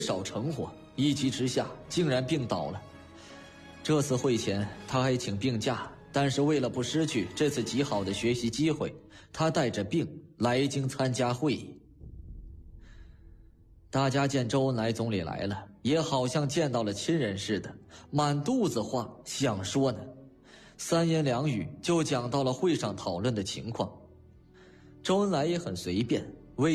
少成活，一急之下竟然病倒了。这次会前他还请病假，但是为了不失去这次极好的学习机会，他带着病来京参加会议。大家见周恩来总理来了，也好像见到了亲人似的，满肚子话想说呢，三言两语就讲到了会上讨论的情况。周恩来也很随便，